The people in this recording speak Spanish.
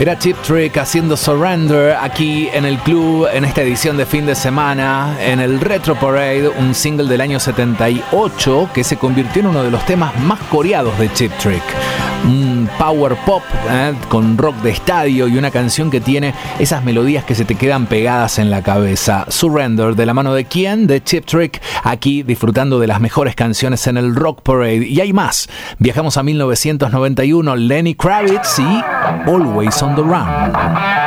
Era Cheap Trick haciendo Surrender aquí en el club, en esta edición de fin de semana, en el Retro Parade, un single del año 78 que se convirtió en uno de los temas más coreados de Cheap Trick. Un power pop con rock de estadio y una canción que tiene esas melodías que se te quedan pegadas en la cabeza. Surrender, de la mano de quién, de Cheap Trick, aquí disfrutando de las mejores canciones en el Rock Parade. Y hay más. Viajamos a 1991, Lenny Kravitz y Always on the Run.